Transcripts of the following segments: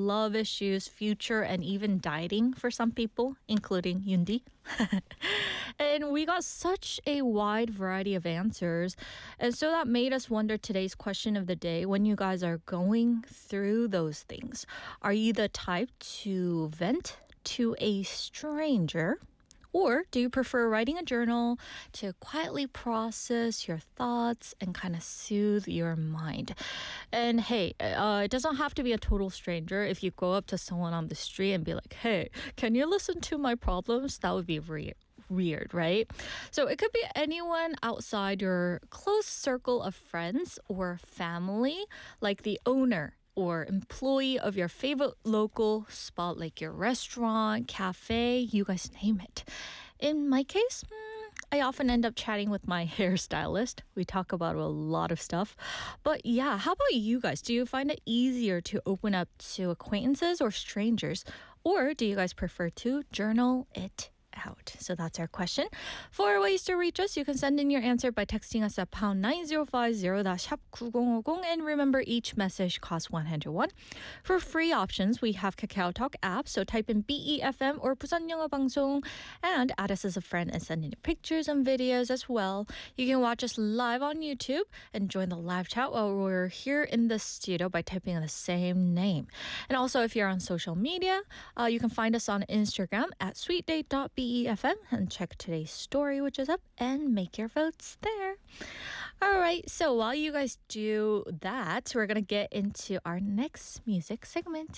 love issues, future, and even dieting for some people, including Yundi. And we got such a wide variety of answers. And so that made us wonder today's question of the day: when you guys are going through those things, are you the type to vent to a stranger? Or do you prefer writing a journal to quietly process your thoughts and kind of soothe your mind? And hey, it doesn't have to be a total stranger. If you go up to someone on the street and be like, hey, can you listen to my problems? That would be weird, right? So it could be anyone outside your close circle of friends or family, like the owner or employee of your favorite local spot, like your restaurant, cafe, you guys name it. In my case, I often end up chatting with my hairstylist. We talk about a lot of stuff. But yeah, how about you guys? Do you find it easier to open up to acquaintances or strangers? Or do you guys prefer to journal it out? So that's our question. For ways to reach us, you can send in your answer by texting us at pound 9050, that's 샵 9050, and remember, each message costs 101. For free options, we have Kakao Talk app, so type in BEFM or Busan 영어 방송 and add us as a friend and send in your pictures and videos as well. You can watch us live on YouTube and join the live chat while we're here in the studio by typing in the same name. And also, if you're on social media, you can find us on Instagram at sweetdate.be BEFM and check today's story, which is up, and make your votes there. All right, so while you guys do that, we're going to get into our next music segment.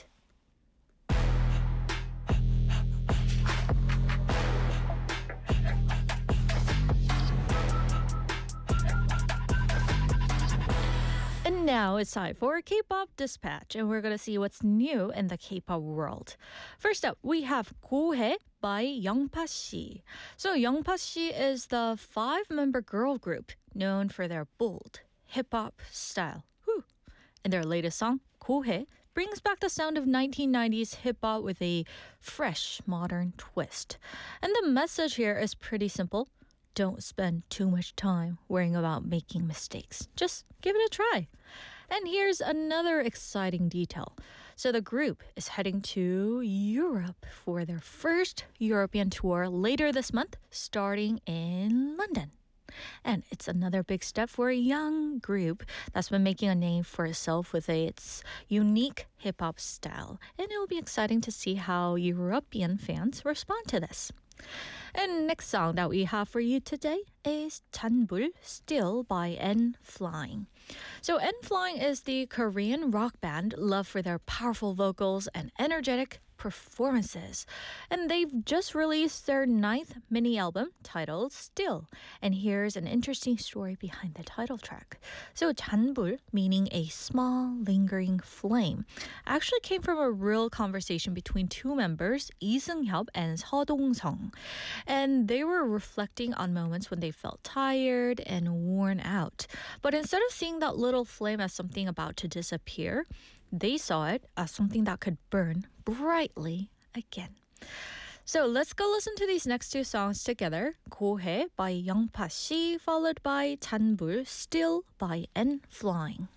And now it's time for K-pop Dispatch, and we're going to see what's new in the K-pop world. First up, we have 고해 by Youngpa. So Youngpa is the 5-member girl group known for their bold hip-hop style. Whew. And their latest song, 고해, brings back the sound of 1990s hip-hop with a fresh, modern twist. And the message here is pretty simple. Don't spend too much time worrying about making mistakes. Just give it a try. And here's another exciting detail. So the group is heading to Europe for their first European tour later this month, starting in London. And it's another big step for a young group that's been making a name for itself with its unique hip-hop style. And it will be exciting to see how European fans respond to this. And next song that we have for you today is Chanbul, Still by N.Flying. So N.Flying is the Korean rock band loved for their powerful vocals and energetic performances. And they've just released their 9th mini album titled Still. And here's an interesting story behind the title track. So 잔불, meaning a small lingering flame, actually came from a real conversation between two members, Lee Seung-hyuk and Seo Dong-sung. And they were reflecting on moments when they felt tired and worn out. But instead of seeing that little flame as something about to disappear, they saw it as something that could burn brightly again. So let's go listen to these next two songs together. 고해 by Youngpa, followed by 잔불, Still by N.Flying.